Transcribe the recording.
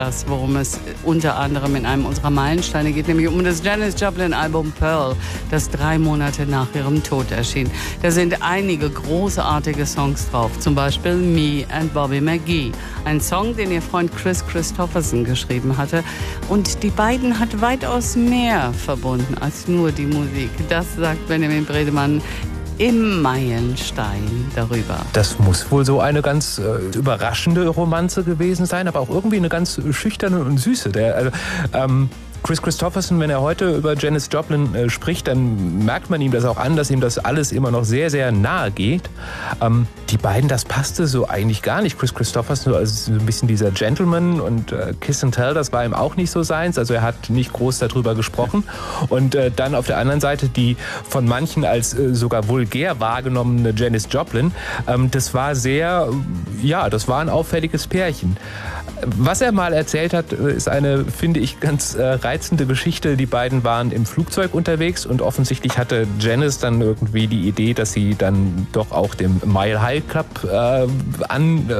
Das, worum es unter anderem in einem unserer Meilensteine geht, nämlich um das Janis Joplin-Album Pearl, das 3 Monate nach ihrem Tod erschien. Da sind einige großartige Songs drauf, zum Beispiel Me and Bobby McGee, ein Song, den ihr Freund Kris Kristofferson geschrieben hatte. Und die beiden hat weitaus mehr verbunden als nur die Musik. Das sagt Benjamin Bredemann im Meilenstein darüber. Das muss wohl so eine ganz überraschende Romanze gewesen sein, aber auch irgendwie eine ganz schüchterne und süße. Kris Kristofferson, wenn er heute über Janis Joplin spricht, dann merkt man ihm das auch an, dass ihm das alles immer noch sehr, sehr nahe geht. Die beiden, das passte so eigentlich gar nicht. Kris Kristofferson, also so ein bisschen dieser Gentleman, und Kiss and Tell, das war ihm auch nicht so seins. Also er hat nicht groß darüber gesprochen. Und dann auf der anderen Seite die von manchen als sogar vulgär wahrgenommene Janis Joplin. Das war das war ein auffälliges Pärchen. Was er mal erzählt hat, ist eine, finde ich, ganz reizende Geschichte. Die beiden waren im Flugzeug unterwegs und offensichtlich hatte Janis dann irgendwie die Idee, dass sie dann doch auch dem Mile High Club